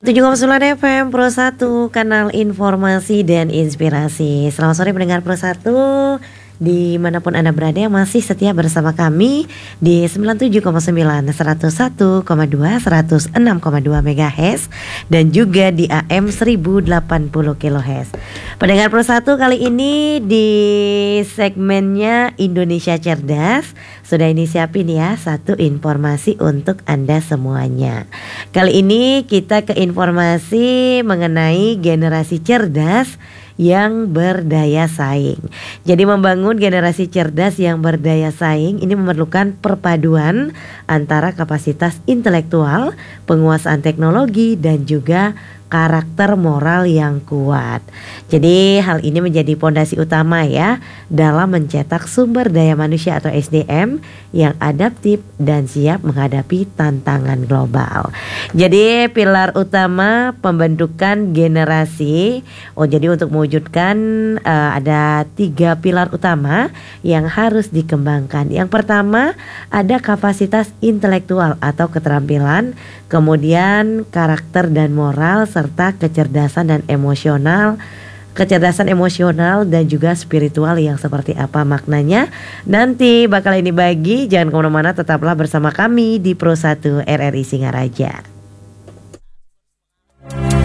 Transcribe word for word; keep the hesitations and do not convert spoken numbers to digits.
tujuh koma sembilan F M Pro satu, kanal informasi dan inspirasi. Selamat sore pendengar Pro satu, dimanapun Anda berada yang masih setia bersama kami di sembilan puluh tujuh koma sembilan, seratus satu koma dua, seratus enam koma dua megahertz dan juga di A M seribu delapan puluh kilohertz. Pendengar Pro satu, kali ini di segmennya Indonesia Cerdas sudah ini siapin ya satu informasi untuk Anda semuanya. Kali ini kita ke informasi mengenai generasi cerdas yang berdaya saing. Jadi membangun generasi cerdas yang berdaya saing ini memerlukan perpaduan antara kapasitas intelektual, penguasaan teknologi dan juga karakter moral yang kuat. Jadi hal ini menjadi pondasi utama ya dalam mencetak sumber daya manusia atau S D M yang adaptif dan siap menghadapi tantangan global. Jadi pilar utama pembentukan generasi. Oh jadi untuk mewujudkan uh, ada tiga pilar utama yang harus dikembangkan. Yang pertama ada kapasitas intelektual atau keterampilan, kemudian karakter dan moral, serta kecerdasan dan emosional, kecerdasan emosional dan juga spiritual yang seperti apa maknanya. Nanti bakal ini bagi, jangan kemana-mana, tetaplah bersama kami di Pro satu R R I Singaraja.